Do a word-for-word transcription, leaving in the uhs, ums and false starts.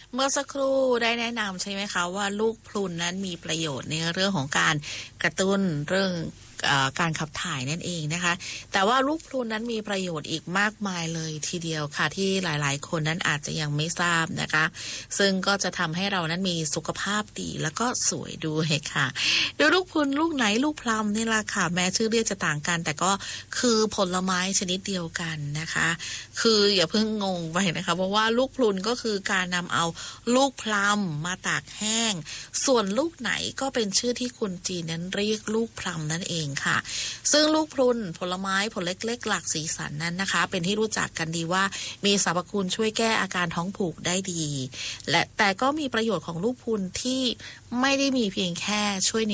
เมื่อสักครู่ได้แนะนำใช่ไหมคะว่าลูกพรุนนั้นมีประโยชน์ในเรื่องของการกระตุ้นเรื่องการขับถ่ายนั่นเองนะคะแต่ว่าลูกพรุนนั้นมีประโยชน์อีกมากมายเลยทีเดียวค่ะที่หลายๆคนนั้นอาจจะยังไม่ทราบนะคะซึ่งก็จะทำให้เรานั้นมีสุขภาพดีแล้วก็สวยด้วยค่ะโดยลูกพรุนลูกไหนลูกพลัมนี่ล่ะค่ะแม้ชื่อเรียกจะต่างกันแต่ก็คือผลไม้ชนิดเดียวกันนะคะคืออย่าเพิ่งงงไปนะคะเพราะว่าลูกพรุนก็คือการนำเอาลูกพลัมมาตากแห้งส่วนลูกไหนก็เป็นชื่อที่คนจีนนั้นเรียกลูกพลัมนั่นเองค่ะซึ่งลูกพรุนผลไม้ผลเล็กๆหลากสีสันนั้นนะคะเป็นที่รู้จักกันดีว่ามีสรรพคุณช่วยแก้อาการท้องผูกได้ดีและแต่ก็มีประโยชน์ของลูกพรุนที่ไม่ได้มีเพียงแค่ช่วย